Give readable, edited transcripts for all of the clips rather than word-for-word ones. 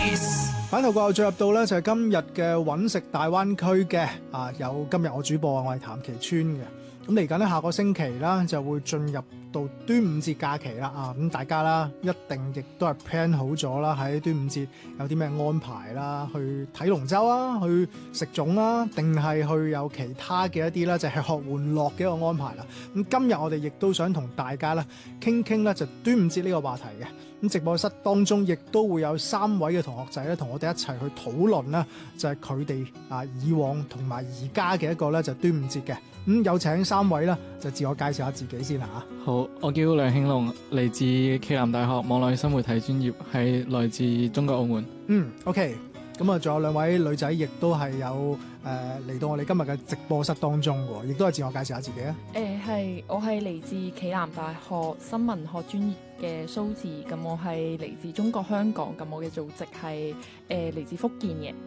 反頭過後進入到咧就係今日嘅揾食大灣區嘅有今日我主播我係譚其川嘅。咁嚟緊咧下個星期啦就會進入到端午節假期啦咁大家啦一定亦都係 plan 好咗啦，喺端午節有啲咩安排啦，去睇龍舟啊，去食粽啦，定係去有其他嘅一啲啦，就係吃喝玩樂嘅一個安排啦。咁今日我哋亦都想同大家咧傾傾咧就端午節呢個話題嘅。咁直播室當中亦都會有3位嘅同學仔咧，同我哋一齊去討論啦，就係佢哋以往同埋而家嘅一個咧就端午節嘅。有請3位啦，就自我介紹下自己先嚇。 好，我叫梁慶龍，嚟自暨南大學網絡新媒體專業，係來自中國澳門。 OK。咁啊，仲有2位女仔，亦都係有嚟到我哋今日嘅直播室當中喎，亦都係自我介紹下自己啊。 我係嚟自暨南大學新聞學專業嘅蘇智，咁我係嚟自中國香港，咁我嘅組織係嚟自福建嘅。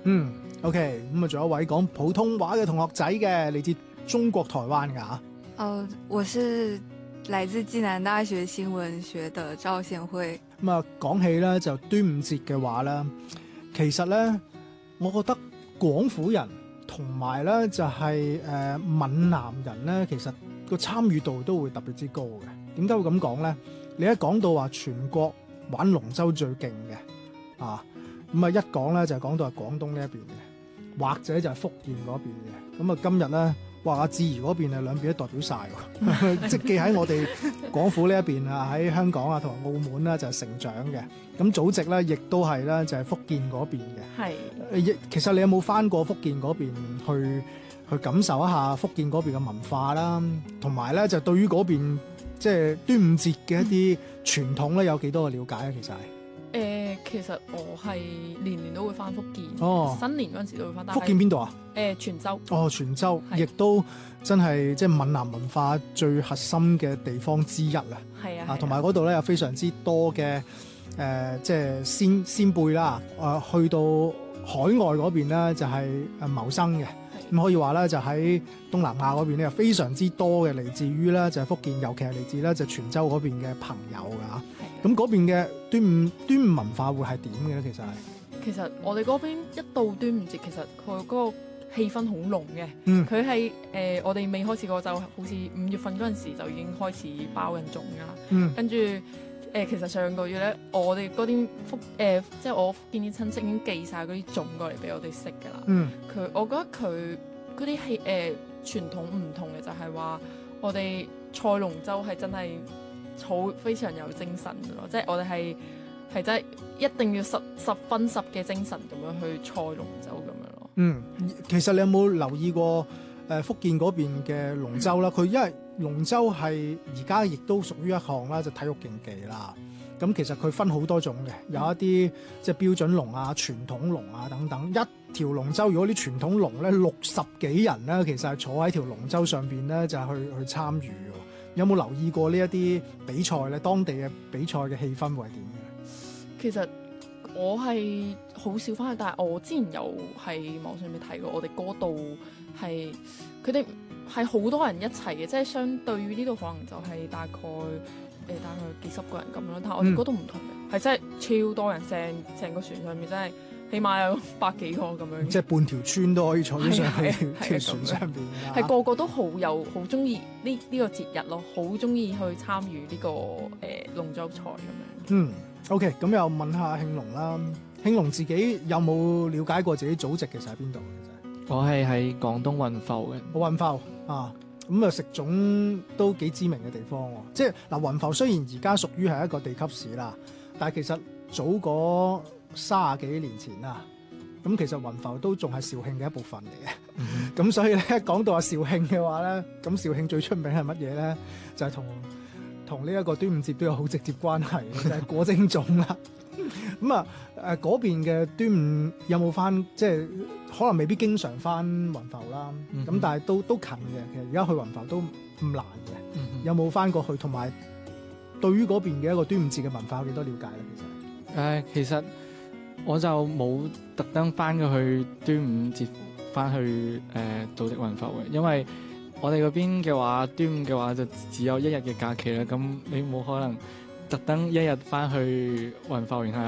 OK， 咁啊，仲有一位講普通話嘅同學仔嘅，嚟自中國台灣㗎。 我是來自暨南大學新聞學的趙賢惠。 咁啊，講起咧就端午節嘅話咧，其實咧，我覺得廣府人同埋咧就係閩南人咧，其實個參與度都會特別之高嘅。點解會咁講咧？你一講到話全國玩龍舟最勁嘅咁啊一講咧就係講到係廣東呢一邊嘅，或者就係福建嗰邊嘅。咁啊今日咧，哇！阿智怡嗰邊係兩邊都代表晒喎，即係既喺我哋廣府呢一邊喺香港同埋澳門啦就係成長嘅。咁祖籍咧亦都係咧就係福建嗰邊嘅。 係。 其實你有冇返過福建嗰邊去感受一下福建嗰邊嘅文化啦？同埋咧就對於嗰邊即係端午節嘅一啲傳統咧有幾多嘅了解咧？其實係。 其實我係年年都會翻福建，新年嗰陣時都會翻。 福建邊度啊？ 泉州。 泉州，亦都真係即係閩南文化最核心嘅地方之一啦。 係啊。 同埋嗰度咧有非常之多嘅即係先輩啦。去到海外嗰邊咧就係謀生嘅。咁可以話咧就喺東南亞嗰邊咧有非常之多嘅嚟自於咧就係福建，尤其係嚟自咧就泉州嗰邊嘅朋友㗎。咁嗰邊嘅端午文化會係點嘅咧？ 其實我哋嗰邊一到端午節，其實佢嗰個氣氛好濃嘅。佢係我哋未開始過，就好似5月份嗰陣時就已經開始包緊粽㗎啦。跟住其實上個月咧，我哋嗰啲即係我福建啲親戚已經寄晒嗰啲粽過嚟俾我哋食㗎啦。我覺得佢嗰啲傳統唔同嘅就係話，我哋賽龍舟係真係非常有精神嘅咯，即係我哋係真係一定要十分十嘅精神咁樣去賽龍舟咁樣咯。 其實你有冇留意過福建嗰邊嘅龍舟啦？佢因為龍舟係而家亦都屬於一項啦，就體育競技啦。咁其實佢分好多種嘅，有一啲即係標準龍傳統龍等等。一條龍舟如果啲傳統龍咧60幾人咧，其實係坐喺條龍舟上邊咧就去參與嘅。有冇留意過呢一啲比賽咧？當地嘅比賽嘅氣氛會係點嘅？ 其實我係好少翻去，但係我之前有喺網上面睇過，我哋嗰度係佢哋係好多人一齊嘅，即係相對於呢度可能就係大概幾十個人咁樣，但係我哋嗰度唔同嘅，係真係超多人，成個船上面真係起碼有100幾個咁樣，即係半條村都可以坐咗上去條船上邊， 係個個都好中意呢個節日咯，好中意去參與呢個龍舟賽咁樣。 OK， 咁又問下慶龍啦，慶龍自己有冇了解過自己祖籍其實喺邊度？其實我係喺廣東雲浮嘅。 雲浮咁啊食粽都幾知名嘅地方喎，即係嗱雲浮雖然而家屬於係一個地級市啦，但係其實早嗰30幾年前啦，咁其實雲浮都仲係肇慶嘅一部分嚟嘅。咁所以咧講到話肇慶嘅話咧，咁肇慶最出名係乜嘢咧？就係同呢一個端午節都有好直接關係，就係裹蒸粽啦。咁嗰邊嘅端午有冇翻？即係可能未必經常翻雲浮啦。咁但係都近嘅。其實而家去雲浮都唔難嘅。有冇翻過去？同埋對於嗰邊嘅一個端午節嘅文化有幾多了解咧？ 其實我就冇特登翻過去端午節翻去祖籍雲浮嘅，因為我哋嗰邊嘅話，端午嘅話就只有1日嘅假期啦。咁你冇可能特登1日翻去雲浮，然後